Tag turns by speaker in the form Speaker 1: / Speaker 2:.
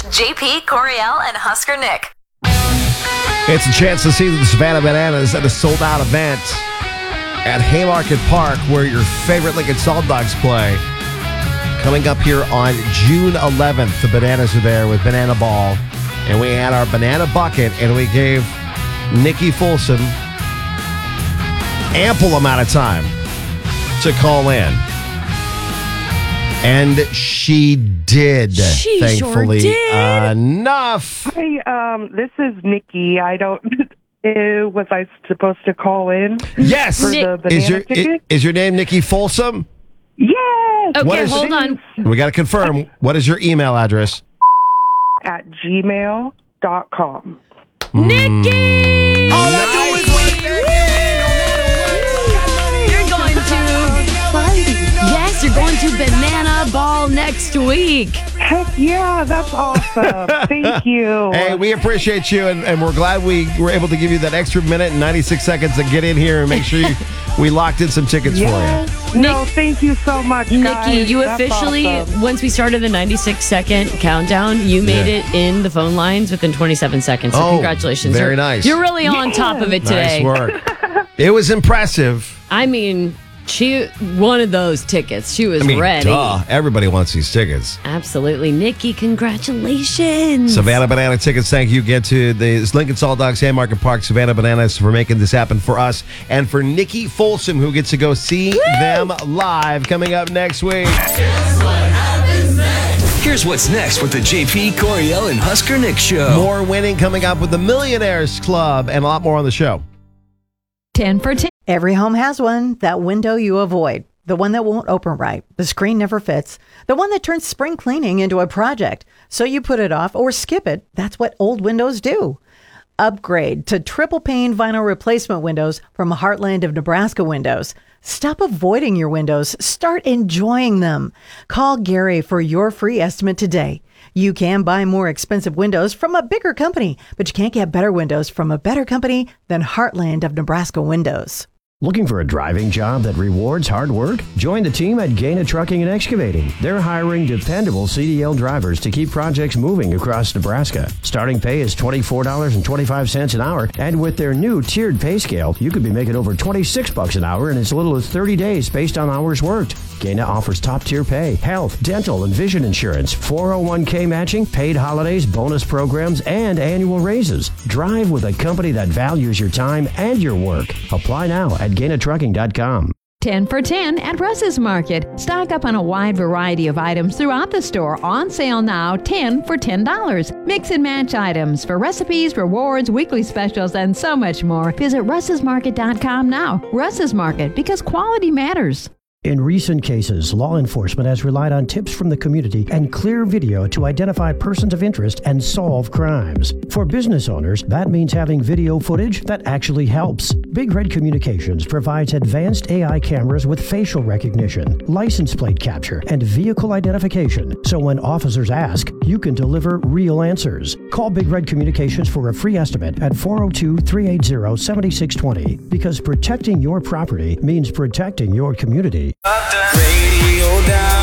Speaker 1: JP, Coriel, and Husker Nick.
Speaker 2: It's a chance to see the Savannah Bananas at a sold-out event at Haymarket Park, where your favorite Lincoln Salt Dogs play. Coming up here on June 11th, the Bananas are there with Banana Ball, and we had our banana bucket, and we gave Nikki Folsom ample amount of time to call in. And she did,
Speaker 3: She
Speaker 2: thankfully.
Speaker 3: sure did.
Speaker 2: Enough.
Speaker 4: Hi, this is Nikki. I don't. Was I supposed to call in?
Speaker 2: Yes.
Speaker 4: For the banana ticket?
Speaker 2: Is your name Nikki Folsom?
Speaker 4: Yes.
Speaker 3: Okay, hold on.
Speaker 2: We got to confirm. What is your email address?
Speaker 4: At gmail.com.
Speaker 3: Nikki!
Speaker 2: All I do is
Speaker 3: You're going to... Yes, you're going to Banana Ball next week.
Speaker 4: Heck yeah, that's awesome. Thank you.
Speaker 2: Hey, we appreciate you, and we're glad we were able to give you that extra minute and 96 seconds to get in here and make sure we locked in some tickets for you.
Speaker 4: No, thank you so much,
Speaker 3: Nikki,
Speaker 4: guys.
Speaker 3: you
Speaker 4: That's
Speaker 3: officially,
Speaker 4: awesome.
Speaker 3: once we started the 96-second countdown, you made it in the phone lines within 27 seconds. So congratulations.
Speaker 2: Very
Speaker 3: You're-
Speaker 2: nice.
Speaker 3: You're really on top of it today.
Speaker 2: Nice work. It was impressive.
Speaker 3: I mean, she wanted those tickets. She was ready.
Speaker 2: Duh. Everybody wants these tickets.
Speaker 3: Absolutely. Nikki, congratulations.
Speaker 2: Savannah Banana tickets. Thank you again to the Lincoln Salt Dogs, Haymarket Park, Savannah Bananas for making this happen for us, and for Nikki Folsom, who gets to go see them live coming up next week.
Speaker 5: Here's what's next with the JP, Coriel, and Husker Nick show.
Speaker 2: More winning coming up with the Millionaires Club, and a lot more on the show.
Speaker 6: 10 for 10.
Speaker 7: Every home has one, that window you avoid, the one that won't open right, the screen never fits, the one that turns spring cleaning into a project. So you put it off or skip it. That's what old windows do. Upgrade to triple pane vinyl replacement windows from Heartland of Nebraska Windows. Stop avoiding your windows. Start enjoying them. Call Gary for your free estimate today. You can buy more expensive windows from a bigger company, but you can't get better windows from a better company than Heartland of Nebraska Windows.
Speaker 8: Looking for a driving job that rewards hard work? Join the team at Gaina Trucking and Excavating. They're hiring dependable CDL drivers to keep projects moving across Nebraska. Starting pay is $24.25 an hour, and with their new tiered pay scale, you could be making over $26 an hour in as little as 30 days based on hours worked. Gaina offers top-tier pay, health, dental, and vision insurance, 401k matching, paid holidays, bonus programs, and annual raises. Drive with a company that values your time and your work. Apply now at GainaTrucking.com.
Speaker 6: 10 for 10 at Russ's Market. Stock up on a wide variety of items throughout the store. On sale now, 10 for $10. Mix and match items for recipes, rewards, weekly specials, and so much more. Visit russesmarket.com now. Russ's Market, because quality matters.
Speaker 8: In recent cases, law enforcement has relied on tips from the community and clear video to identify persons of interest and solve crimes. For business owners, that means having video footage that actually helps. Big Red Communications provides advanced AI cameras with facial recognition, license plate capture, and vehicle identification. So when officers ask, you can deliver real answers. Call Big Red Communications for a free estimate at 402-380-7620. Because protecting your property means protecting your community.
Speaker 5: Radio down.